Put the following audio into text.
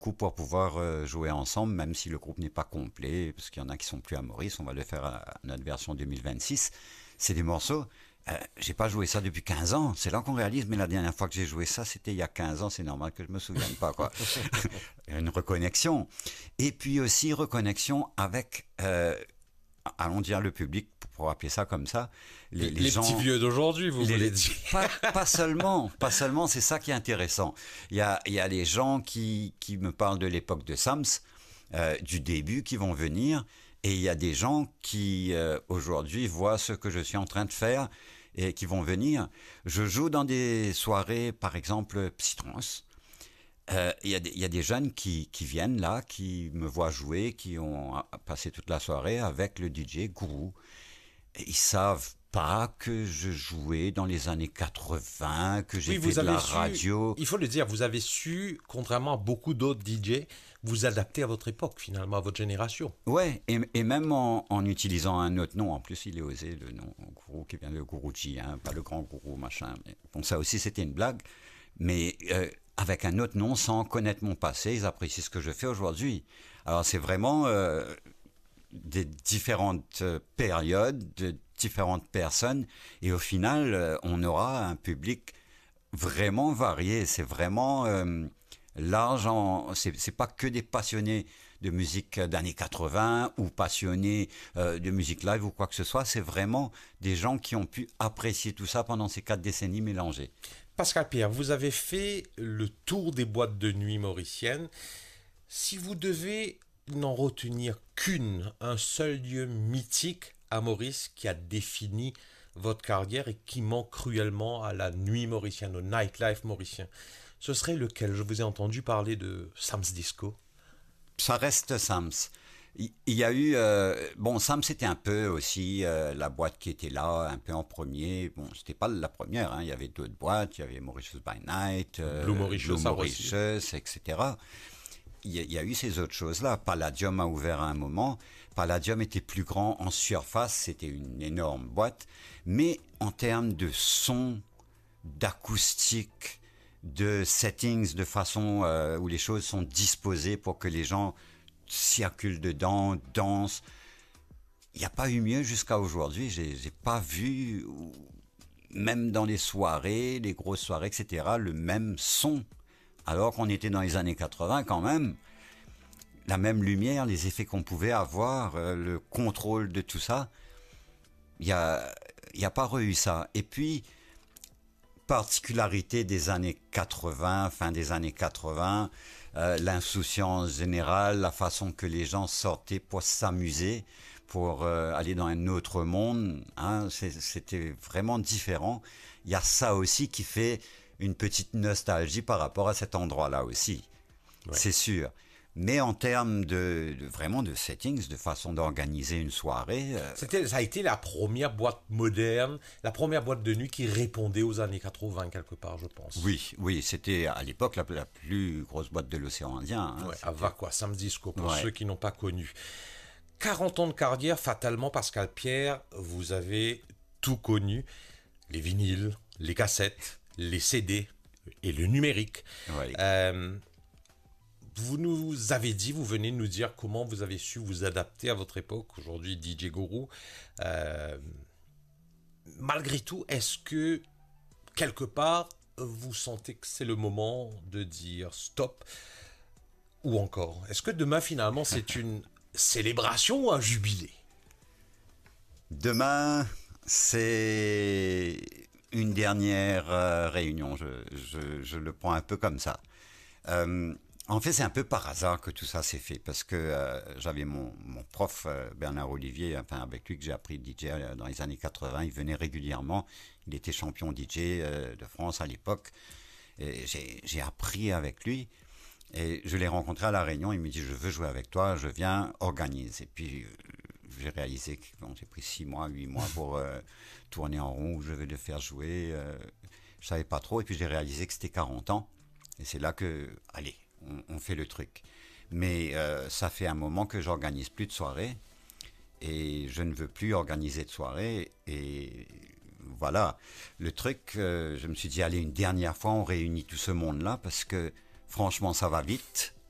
coup pour pouvoir jouer ensemble, même si le groupe n'est pas complet, parce qu'il y en a qui sont plus à Maurice. On va le faire à notre version 2026. C'est des morceaux. J'ai pas joué ça depuis 15 ans. C'est là qu'on réalise, mais la dernière fois que j'ai joué ça, c'était il y a 15 ans. C'est normal que je me souvienne pas, quoi. Une reconnexion. Et puis aussi reconnexion avec, allons dire le public, pour appeler ça comme ça, Les gens, petits vieux d'aujourd'hui, vous voulez dire. pas seulement, c'est ça qui est intéressant. Il y a les gens qui me parlent de l'époque de Sams, du début, qui vont venir, et il y a des gens qui aujourd'hui voient ce que je suis en train de faire et qui vont venir. Je joue dans des soirées, par exemple, Psytrance. Il y a des jeunes qui viennent là, qui me voient jouer, qui ont passé toute la soirée avec le DJ Gourou. Et ils savent pas que je jouais dans les années 80, que j'ai fait de la radio. Il faut le dire, vous avez su, contrairement à beaucoup d'autres DJ, vous adapter à votre époque, finalement, à votre génération. Ouais, et même en utilisant un autre nom, en plus il est osé, le nom Gourou qui vient de Guruji, hein, pas le grand gourou, machin. Mais bon, ça aussi c'était une blague, mais avec un autre nom, sans connaître mon passé, ils apprécient ce que je fais aujourd'hui. Alors c'est vraiment des différentes périodes, de différentes personnes, et au final, on aura un public vraiment varié. C'est vraiment large. C'est pas que des passionnés de musique d'années 80 ou passionnés de musique live ou quoi que ce soit. C'est vraiment des gens qui ont pu apprécier tout ça pendant ces 4 décennies mélangées. Pascal Pierre, vous avez fait le tour des boîtes de nuit mauriciennes. Si vous devez n'en retenir qu'une, un seul lieu mythique à Maurice qui a défini votre carrière et qui manque cruellement à la nuit mauricienne, au nightlife mauricien, ce serait lequel? Je vous ai entendu parler de Sam's Disco. Ça reste Sam's. Il y a eu bon, Sam c'était un peu aussi la boîte qui était là un peu en premier. Bon, c'était pas la première, hein. Il y avait d'autres boîtes, il y avait Mauritius by Night, Blue Mauritius, etc. Il y a eu ces autres choses-là. Palladium a ouvert à un moment. Palladium était plus grand en surface, c'était une énorme boîte, mais en termes de son, d'acoustique, de settings, de façon où les choses sont disposées pour que les gens circulent dedans, dansent. Il n'y a pas eu mieux jusqu'à aujourd'hui. J'ai pas vu, même dans les soirées, les grosses soirées, etc., le même son. Alors qu'on était dans les années 80 quand même. La même lumière, les effets qu'on pouvait avoir, le contrôle de tout ça. Il y a pas eu ça. Et puis, particularité des années 80, fin des années 80, l'insouciance générale, la façon que les gens sortaient pour s'amuser, pour aller dans un autre monde, hein, c'était vraiment différent. Il y a ça aussi qui fait une petite nostalgie par rapport à cet endroit-là aussi, ouais. C'est sûr. Mais en termes de vraiment de settings, de façon d'organiser une soirée... Ça a été la première boîte moderne, la première boîte de nuit qui répondait aux années 80 quelque part, je pense. Oui, c'était à l'époque la plus grosse boîte de l'océan Indien. Hein, ouais, Avaqua, Sam's Disco, pour ouais. ceux qui n'ont pas connu. 40 ans de carrière, fatalement, Pascal Pierre, vous avez tout connu. Les vinyles, les cassettes, les CD et le numérique. Ouais. Vous nous avez dit, vous venez de nous dire comment vous avez su vous adapter à votre époque, aujourd'hui DJ Gourou. Malgré tout, est-ce que, quelque part, vous sentez que c'est le moment de dire stop? Ou encore, est-ce que demain, finalement, c'est une célébration ou un jubilé? Demain, c'est une dernière réunion. Je le prends un peu comme ça. En fait, c'est un peu par hasard que tout ça s'est fait, parce que j'avais mon prof Bernard Olivier, enfin avec lui que j'ai appris DJ dans les années 80. Il venait régulièrement. Il était champion DJ de France à l'époque. Et j'ai appris avec lui. Et je l'ai rencontré à La Réunion. Il me dit, je veux jouer avec toi, je viens, organise. Et puis j'ai réalisé que bon, j'ai pris 6 mois, 8 mois pour tourner en rond, où je vais le faire jouer. Je savais pas trop. Et puis j'ai réalisé que c'était 40 ans. Et c'est là que, allez, on fait le truc. Mais ça fait un moment que j'organise plus de soirées et je ne veux plus organiser de soirées. Et voilà, le truc, je me suis dit, allez, une dernière fois, on réunit tout ce monde-là parce que franchement, ça va vite.